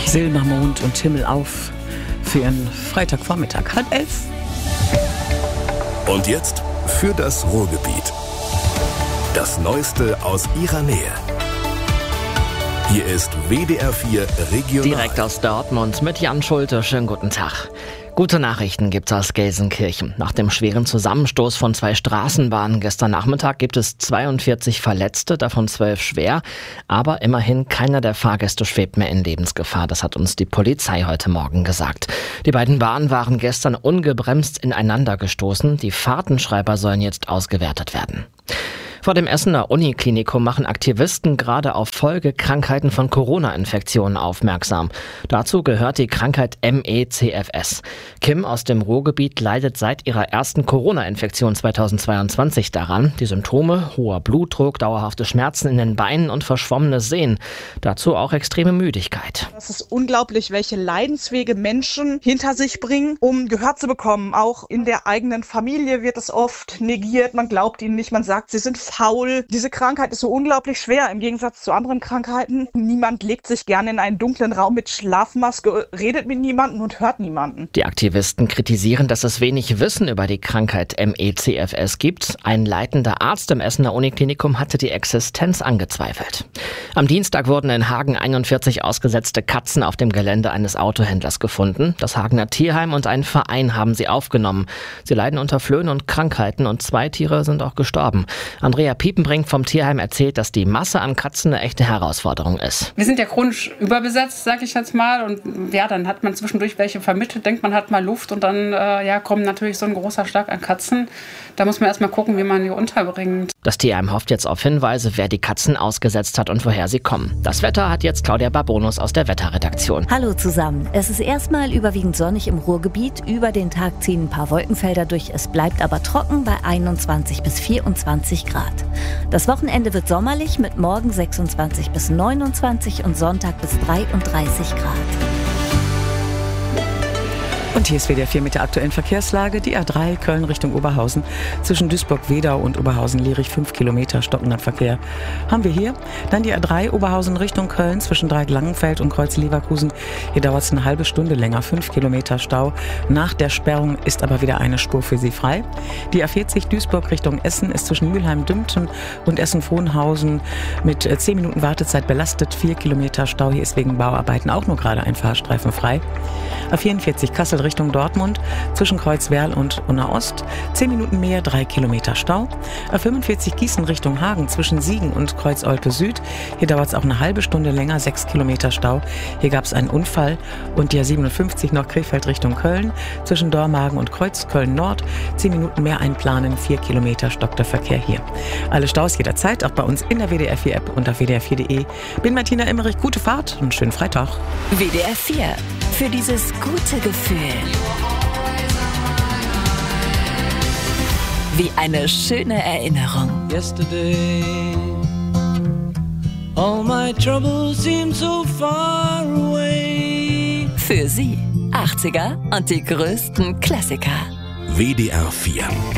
Silbermond und Himmel auf für Ihren Freitagvormittag, 10:30. Und jetzt für das Ruhrgebiet. Das Neueste aus Ihrer Nähe. Hier ist WDR 4 Regional. Direkt aus Dortmund mit Jan Schulte. Schönen guten Tag. Gute Nachrichten gibt's aus Gelsenkirchen. Nach dem schweren Zusammenstoß von 2 Straßenbahnen gestern Nachmittag gibt es 42 Verletzte, davon 12 schwer. Aber immerhin keiner der Fahrgäste schwebt mehr in Lebensgefahr. Das hat uns die Polizei heute Morgen gesagt. Die beiden Bahnen waren gestern ungebremst ineinander gestoßen. Die Fahrtenschreiber sollen jetzt ausgewertet werden. Vor dem Essener Uniklinikum machen Aktivisten gerade auf Folgekrankheiten von Corona-Infektionen aufmerksam. Dazu gehört die Krankheit MECFS. Kim aus dem Ruhrgebiet leidet seit ihrer ersten Corona-Infektion 2022 daran. Die Symptome: hoher Blutdruck, dauerhafte Schmerzen in den Beinen und verschwommenes Sehen. Dazu auch extreme Müdigkeit. Es ist unglaublich, welche Leidenswege Menschen hinter sich bringen, um Gehör zu bekommen. Auch in der eigenen Familie wird es oft negiert. Man glaubt ihnen nicht, man sagt, sie sind faul. Diese Krankheit ist so unglaublich schwer im Gegensatz zu anderen Krankheiten. Niemand legt sich gerne in einen dunklen Raum mit Schlafmaske, redet mit niemandem und hört niemanden. Die Aktivisten kritisieren, dass es wenig Wissen über die Krankheit MECFS gibt. Ein leitender Arzt im Essener Uniklinikum hatte die Existenz angezweifelt. Am Dienstag wurden in Hagen 41 ausgesetzte Katzen auf dem Gelände eines Autohändlers gefunden. Das Hagener Tierheim und ein Verein haben sie aufgenommen. Sie leiden unter Flöhen und Krankheiten und 2 Tiere sind auch gestorben. Andrea Piepenbrink vom Tierheim erzählt, dass die Masse an Katzen eine echte Herausforderung ist. Wir sind ja chronisch überbesetzt, sag ich jetzt mal. Und ja, dann hat man zwischendurch welche vermittelt, denkt man hat mal Luft und dann kommt natürlich so ein großer Schlag an Katzen. Da muss man erst mal gucken, wie man die unterbringt. Das Tierheim hofft jetzt auf Hinweise, wer die Katzen ausgesetzt hat und woher sie kommen. Das Wetter hat jetzt Claudia Barbonus aus der Wetterredaktion. Hallo zusammen. Es ist erstmal überwiegend sonnig im Ruhrgebiet. Über den Tag ziehen ein paar Wolkenfelder durch. Es bleibt aber trocken bei 21 bis 24 Grad. Das Wochenende wird sommerlich mit morgen 26 bis 29 und Sonntag bis 33 Grad. Und hier ist WDR 4 mit der aktuellen Verkehrslage. Die A3 Köln Richtung Oberhausen. Zwischen Duisburg-Wedau und Oberhausen-Lierich 5 Kilometer stockender Verkehr haben wir hier. Dann die A3 Oberhausen Richtung Köln zwischen Dreieck-Langenfeld und Kreuz-Leverkusen. Hier dauert es eine halbe Stunde länger, 5 Kilometer Stau. Nach der Sperrung ist aber wieder eine Spur für Sie frei. Die A40 Duisburg Richtung Essen ist zwischen Mülheim-Dümpten und Essen-Frohnhausen mit 10 Minuten Wartezeit belastet. 4 Kilometer Stau. Hier ist wegen Bauarbeiten auch nur gerade ein Fahrstreifen frei. A44 Kassel Richtung Dortmund zwischen Kreuzwerl und Unna Ost. 10 Minuten mehr, 3 Kilometer Stau. A45 Gießen Richtung Hagen zwischen Siegen und Kreuz-Olpe Süd. Hier dauert es auch eine halbe Stunde länger, 6 Kilometer Stau. Hier gab es einen Unfall. Und die A57 noch Krefeld Richtung Köln zwischen Dormagen und Kreuz Köln Nord. 10 Minuten mehr einplanen, 4 Kilometer stockter Verkehr hier. Alle Staus jederzeit, auch bei uns in der WDR 4 App und auf wdr4.de. Bin Martina Emmerich, gute Fahrt und einen schönen Freitag. WDR 4. Für dieses gute Gefühl. Wie eine schöne Erinnerung. Yesterday, all my troubles seem so far away. Für Sie 80er und die größten Klassiker. WDR 4